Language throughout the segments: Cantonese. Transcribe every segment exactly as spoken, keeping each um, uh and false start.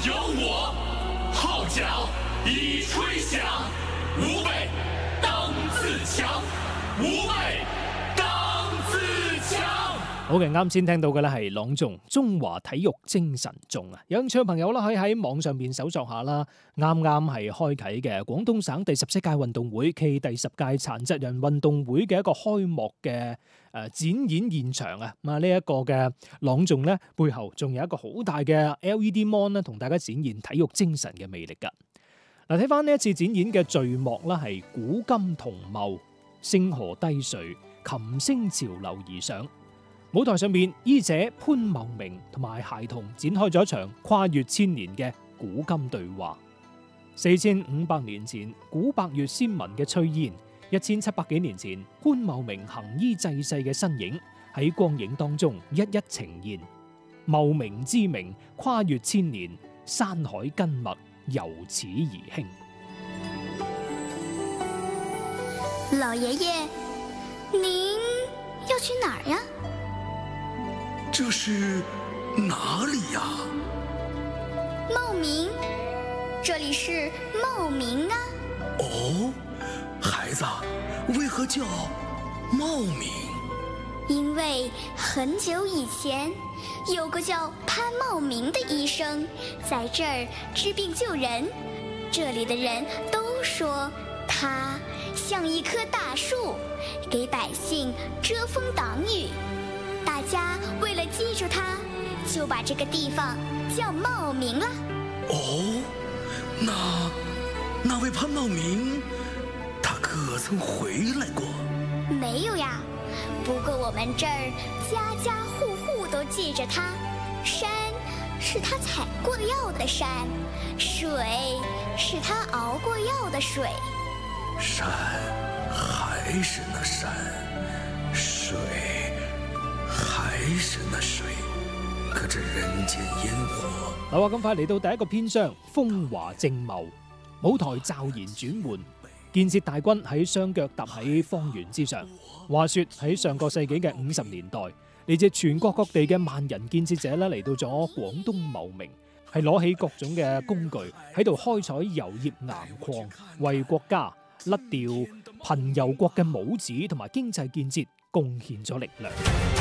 由我號角已吹響，吾輩當自強，吾輩當自強。 好嘅，啱先聽到嘅咧係朗誦《中華體育精神頌》啊！有興趣嘅朋友啦，可以喺網上邊搜索下啦。啱啱係開啟嘅廣東省第十七屆運動會暨第十屆殘疾人運動會嘅一個開幕嘅誒展演現場啊！咁啊呢一個嘅朗誦咧，背後仲有一個好大嘅 L E D mon 咧，同大家展現體育精神嘅魅力噶。嗱，睇翻呢一次展演嘅序幕啦，係古今同茂，星河低垂，琴聲潮流而上。舞台上面，醫者潘茂名同埋孩童展開咗一場跨越千年嘅古今對話。四千五百年前，古百越先民嘅炊煙；一千七百幾年前，潘茂名行醫濟世嘅身影喺光影當中一一呈現。茂名之名跨越千年，山海根脈由此而興。 老爺爺，您要去哪兒呀？ 這是哪裏呀？ 茂名，這裏是茂名啊。 哦，孩子，為何叫茂名？ 因為很久以前，有個叫潘茂名的醫生在這兒治病救人，這裏的人都說他像一棵大樹，給百姓遮風擋雨。大家為了記住他，就把這個地方叫茂名了。 哦，那那位潘茂名，他可曾回來過？ 沒有呀，不過我們這兒家家戶戶都記着他。山是他採過藥的山，水是他熬過藥的水。 山還是那山，水還是那水，可這人間煙火。 嗱，話咁快嚟到第一個篇章，風華正茂，舞台驟然轉換，建設大軍喺雙腳踏喺方圓之上。話說喺上個世紀嘅五十年代，嚟自全國各地嘅萬人建設者咧嚟到咗廣東茂名，係攞起各種嘅工具喺度開採油業岩礦，為國家甩掉貧油國嘅帽子同埋經濟建設貢獻咗力量。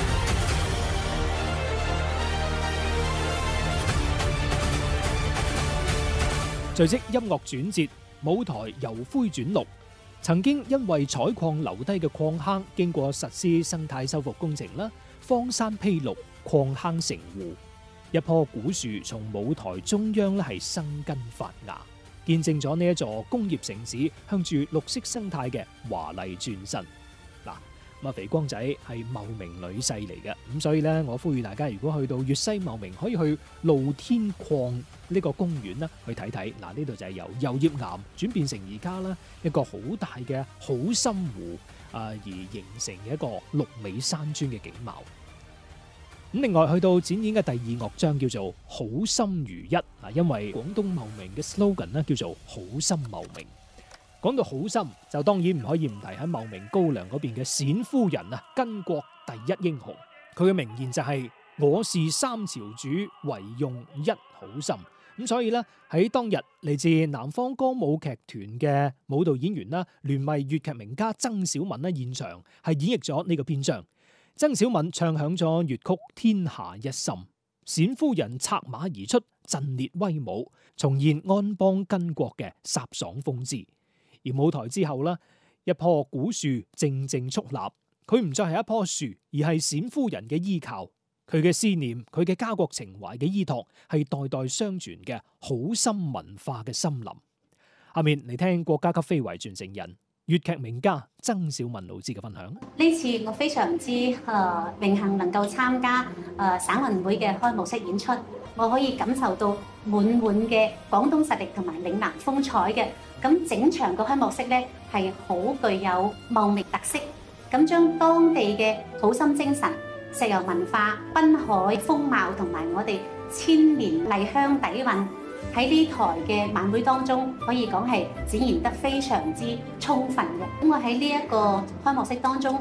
隨即音樂轉折，舞台由灰轉綠。曾經因為採礦留低嘅礦坑，經過實施生態修復工程啦，荒山披綠，礦坑成湖。一棵古樹從舞台中央咧係生根發芽，見證咗呢一座工業城市向住綠色生態嘅華麗轉身。嗱，咁啊肥光仔係茂名女婿嚟嘅，咁所以咧我呼籲大家，如果去到粵西茂名，可以去露天礦呢個公園啦，去睇睇。嗱，呢度就係由油業岩轉變成而家啦一個好大嘅好深湖啊，而形成嘅一個綠美山川嘅景貌。咁另外去到展演嘅第二樂章叫做好心如一啊，因為廣東茂名嘅 slogan 咧叫做好心茂名。講到好心，就當然唔可以唔提喺茂名高粱嗰邊嘅冼夫人啊，巾幗第一英雄。佢嘅名言就係、是、我是三朝主，唯用一好心。咁所以咧喺當日嚟自南方歌舞劇團嘅舞蹈演員啦，聯袂粵劇名家曾小敏咧現場係演繹咗呢個篇章。曾小敏唱響咗粵曲《天下一心》，冼夫人策馬而出，陣列威武，重現安邦巾幗嘅颯爽風姿。而舞台之後呢，一棵古樹靜靜矗立，佢唔再係一棵樹，而係冼夫人嘅依靠。佢嘅思念，佢嘅家國情懷嘅依託，係代代相傳嘅好心文化嘅森林。下面嚟聽國家級非遺傳承人粵劇名家曾小敏老師嘅分享。 呢次我非常之誒榮幸能夠參加誒、呃、省運會嘅開幕式演出，我可以感受到滿滿嘅廣東實力同埋嶺南風采嘅。咁整場嘅開幕式咧係好具有茂名特色，咁將當地嘅好心精神、石油文化、濱海風貌同埋我哋千年麗香底蘊喺呢台嘅晚會當中，可以講係展現得非常之充分嘅。咁我喺呢一個開幕式當中，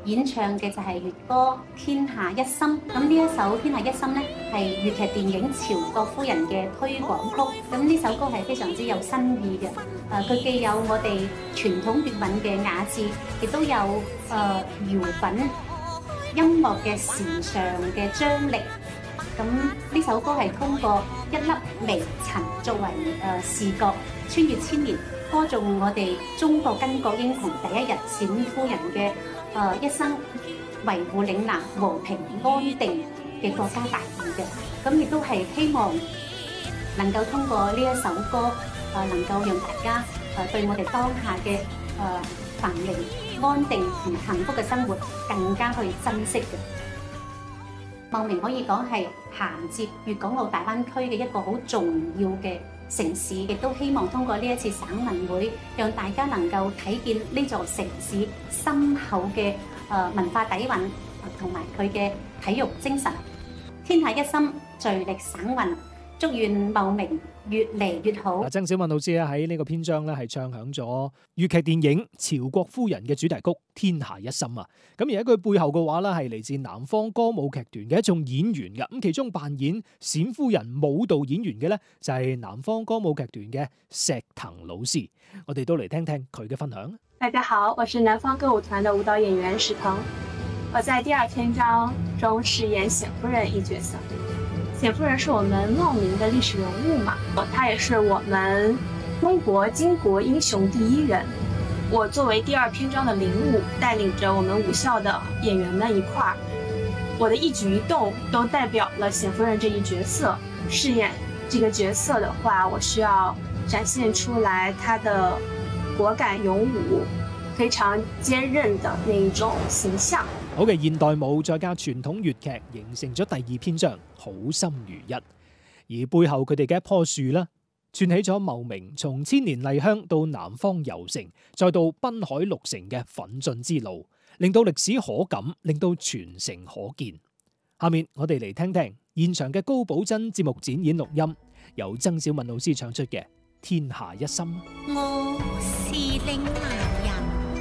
演唱嘅就係粵歌《天下一心》。咁呢一首《天下一心》咧係粵劇電影《曹國夫人》嘅推廣曲。咁呢首歌係非常之有新意嘅。誒、呃，佢既有我哋傳統粵韻嘅雅致，亦都有誒搖滾音樂嘅時尚嘅張力。咁呢首歌係通過一粒微塵作為誒、呃、視覺，穿越千年，歌頌我哋中國巾幗英雄第一日冼夫人嘅誒、呃、一生維護嶺南和平安定嘅國家大義嘅。咁亦都係希望能夠通過呢一首歌，誒、呃、能夠讓大家誒、呃、對我哋當下嘅誒、呃、繁榮安定同幸福嘅生活更加去珍惜嘅。茂名可以講係銜接粵港澳大灣區嘅一個好重要嘅城市，亦都希望通過呢一次省運會，讓大家能夠睇見呢座城市深厚嘅誒文化底蘊同埋佢嘅體育精神。天下一心，聚力省運，祝願茂名越嚟越好。 曾小敏老師咧喺呢個篇章咧係唱響咗粵劇電影《曹國夫人》嘅主題曲《天下一心》啊。咁而喺佢背後嘅話咧係嚟自南方歌舞劇團嘅一眾演員嘅。咁其中扮演冼夫人舞蹈演員嘅咧就係南方歌舞劇團嘅石騰老師。我哋都嚟聽聽佢嘅分享。 大家好，我是南方歌舞團的舞蹈演員石騰。我在第二篇章中飾演冼夫人一角色。冼夫人是我們茂名的歷史人物嘛，她也是我們中國巾幗英雄第一人。我作為第二篇章的領舞，帶領着我們舞校的演員們一塊兒，我的一舉一動都代表了冼夫人這一角色。飾演這個角色的話，我需要展現出來她的果敢勇武，非常堅韌的那一種形象。 好嘅現代舞再加傳統粵劇，形成咗第二篇章好心如一。而背後佢哋嘅一棵樹啦，串起咗茂名從千年麗鄉到南方遊城，再到濱海六城嘅奮進之路，令到歷史可感，令到傳承可見。下面我哋嚟聽聽現場嘅高寶珍節目展演錄音，由曾小敏老師唱出嘅《天下一心》。 我是嶺南人。